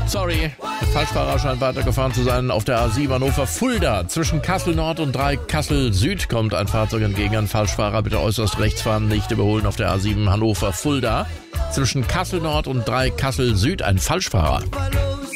Sorry, der Falschfahrer scheint weitergefahren zu sein. Auf der A7 Hannover-Fulda. Zwischen Kassel Nord und 3 Kassel Süd kommt ein Fahrzeug entgegen. Ein Falschfahrer, bitte äußerst rechts fahren, nicht überholen auf der A7 Hannover-Fulda. Zwischen Kassel Nord und 3 Kassel Süd ein Falschfahrer.